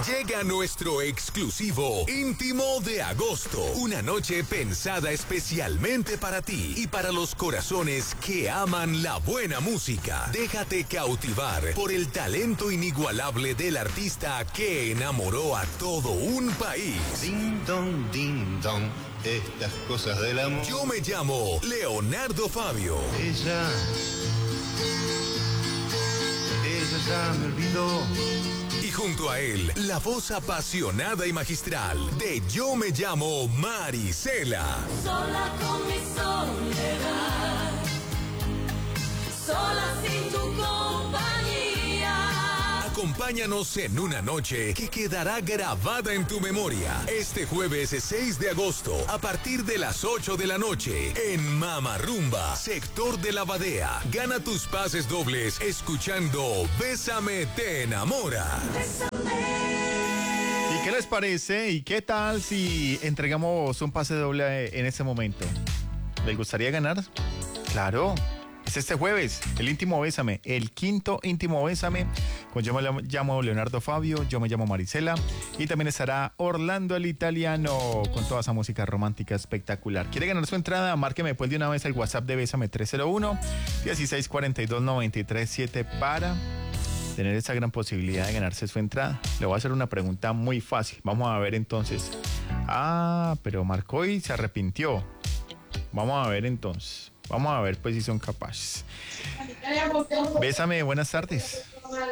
Llega nuestro exclusivo íntimo de agosto. Una noche pensada especialmente para ti y para los corazones que aman la buena música. Déjate cautivar por el talento inigualable del artista que enamoró a todo un país. Ding dong, estas cosas del amor. Yo me llamo Leonardo Fabio. Ella ya me olvidó. Y junto a él, la voz apasionada y magistral de Yo me llamo Marisela. Sola con mi soledad, sola sin tu compañía. Acompáñanos en una noche que quedará grabada en tu memoria. Este jueves 6 de agosto, a partir de las 8 de la noche, en Mama Rumba, sector de la Badea. Gana tus pases dobles escuchando Bésame te enamora. ¿Y qué les parece? ¿Y qué tal si entregamos un pase doble en este momento? ¿Les gustaría ganar? Claro. Es este jueves, el íntimo Bésame, el quinto íntimo Bésame, con Yo me llamo Leonardo Fabio, Yo me llamo Marisela, y también estará Orlando el Italiano con toda esa música romántica espectacular. ¿Quiere ganar su entrada? Márqueme pues de una vez el WhatsApp de Bésame 301-1642-937 para tener esa gran posibilidad de ganarse su entrada. Le voy a hacer una pregunta muy fácil. Vamos a ver entonces. Pero marcó y se arrepintió. Vamos a ver entonces. Vamos a ver pues si son capaces. Bésame, buenas tardes.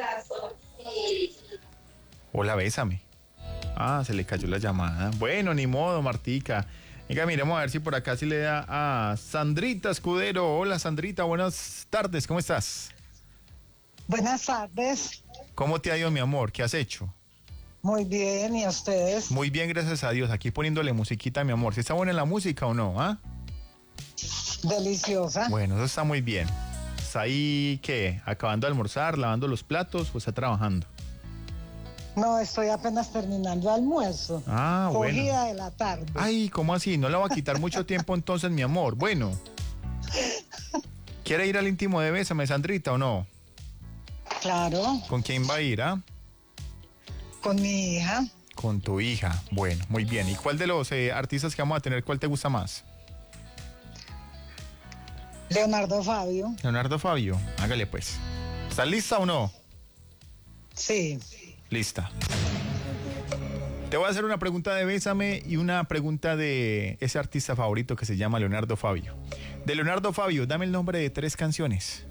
Hola, Bésame. Se le cayó la llamada. Bueno, ni modo, Martica. Venga, miremos a ver si por acá sí le da a Sandrita Escudero. Hola, Sandrita, buenas tardes, ¿cómo estás? Buenas tardes. ¿Cómo te ha ido, mi amor? ¿Qué has hecho? Muy bien, ¿y a ustedes? Muy bien, gracias a Dios. Aquí poniéndole musiquita, mi amor. ¿Sí está buena la música o no? Deliciosa. Bueno, eso está muy bien. ¿Está ahí qué? ¿Acabando de almorzar, lavando los platos o está trabajando? No, estoy apenas terminando el almuerzo. Bueno. Cogida de la tarde. Ay, ¿cómo así? No le va a quitar mucho tiempo entonces, mi amor. Bueno. ¿Quiere ir al íntimo de Bésame, Sandrita, o no? Claro. ¿Con quién va a ir, Con mi hija. Con tu hija. Bueno, muy bien. ¿Y cuál de los artistas que vamos a tener, cuál te gusta más? Leonardo Fabio. Leonardo Fabio, hágale pues. ¿Estás lista o no? Sí. Lista. Te voy a hacer una pregunta de Bésame y una pregunta de ese artista favorito que se llama Leonardo Fabio. De Leonardo Fabio, dame el nombre de 3 canciones.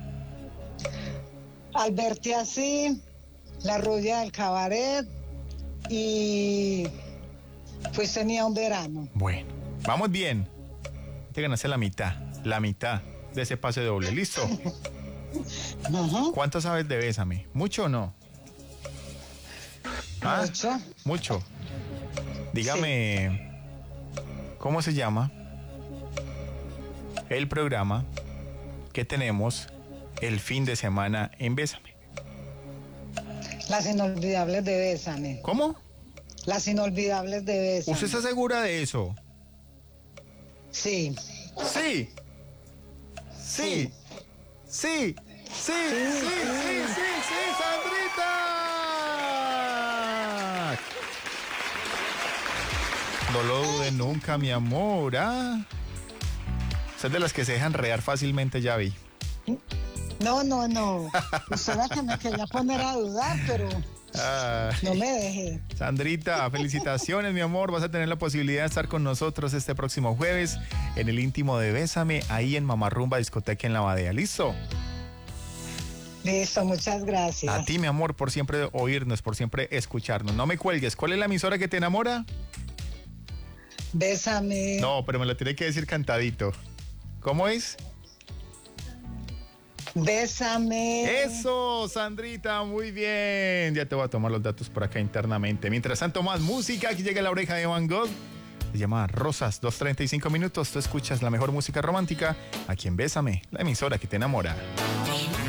Al verte así, La rubia del cabaret y pues tenía un verano. Bueno, vamos bien. Te ganaste la mitad de ese pase doble. ¿Listo? Uh-huh. ¿Cuánto sabes de Bésame? ¿Mucho o no? Mucho. Mucho. Dígame, ¿cómo se llama el programa que tenemos el fin de semana en Bésame? Las inolvidables de Bésame. ¿Cómo? Las inolvidables de Bésame. ¿Usted está segura de eso? Sí. Sí. Sí. Sí. Sí. Sí, Sandrita. No lo dude nunca, mi amor. Usted es de las que se dejan enredar fácilmente, ya vi. No. Usted era que me quería poner a dudar, pero no me dejé. Sandrita, felicitaciones, mi amor. Vas a tener la posibilidad de estar con nosotros este próximo jueves en el íntimo de Bésame, ahí en Mama Rumba Discoteca en La Badea. ¿Listo? Listo, muchas gracias. A ti, mi amor, por siempre oírnos, por siempre escucharnos. No me cuelgues. ¿Cuál es la emisora que te enamora? Bésame. No, pero me lo tiene que decir cantadito. ¿Cómo es? Bésame. Eso, Sandrita, muy bien. Ya te voy a tomar los datos por acá internamente. Mientras tanto, más música. Aquí llega La Oreja de Van Gogh. Se llama Rosas, 2:35 minutos. Tú escuchas la mejor música romántica aquí en Bésame, la emisora que te enamora.